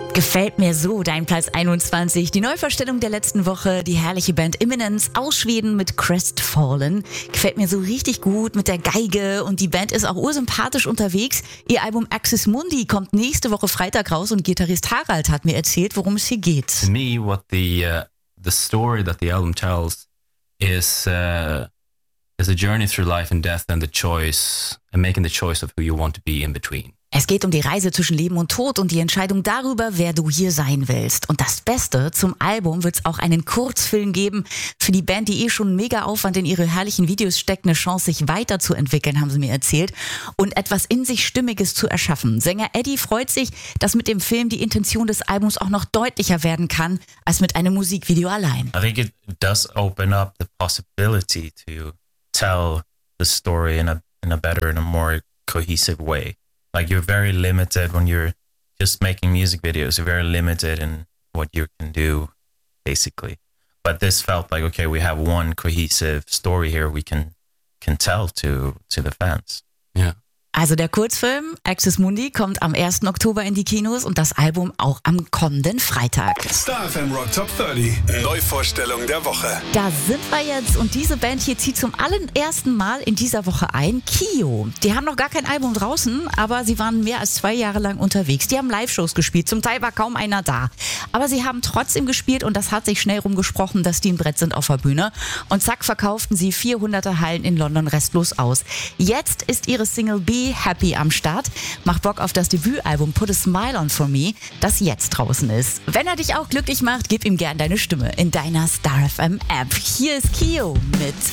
Gefällt mir so, dein Platz 21. Die Neuvorstellung der letzten Woche, die herrliche Band Imminence aus Schweden mit Crestfallen. Gefällt mir so richtig gut mit der Geige und die Band ist auch ursympathisch unterwegs. Ihr Album Axis Mundi kommt nächste Woche Freitag raus und Gitarrist Harald hat mir erzählt, worum es hier geht. To me, what the story that the album tells is a journey through life and death and making the choice of who you want to be in between. Es geht um die Reise zwischen Leben und Tod und die Entscheidung darüber, wer du hier sein willst. Und das Beste, zum Album wird es auch einen Kurzfilm geben. Für die Band, die schon mega Aufwand in ihre herrlichen Videos steckt, eine Chance, sich weiterzuentwickeln, haben sie mir erzählt. Und etwas in sich Stimmiges zu erschaffen. Sänger Eddie freut sich, dass mit dem Film die Intention des Albums auch noch deutlicher werden kann, als mit einem Musikvideo allein. I think it does open up the possibility to tell the story in a better and a more cohesive way. Like, you're very limited when you're just making music videos. You're very limited in what you can do, basically. But this felt like, okay, we have one cohesive story here we can tell to the fans. Yeah. Also der Kurzfilm Axis Mundi kommt am 1. Oktober in die Kinos und das Album auch am kommenden Freitag. Star FM Rock Top 30. Neuvorstellung der Woche. Da sind wir jetzt und diese Band hier zieht zum allerersten Mal in dieser Woche ein. Kio. Die haben noch gar kein Album draußen, aber sie waren mehr als 2 Jahre lang unterwegs. Die haben Live-Shows gespielt, zum Teil war kaum einer da. Aber sie haben trotzdem gespielt und das hat sich schnell rumgesprochen, dass die ein Brett sind auf der Bühne. Und zack, verkauften sie 400er Hallen in London restlos aus. Jetzt ist ihre Single Be Happy am Start. Macht Bock auf das Debütalbum Put a Smile on For Me, das jetzt draußen ist. Wenn er dich auch glücklich macht, gib ihm gern deine Stimme in deiner Star FM App. Hier ist Kio mit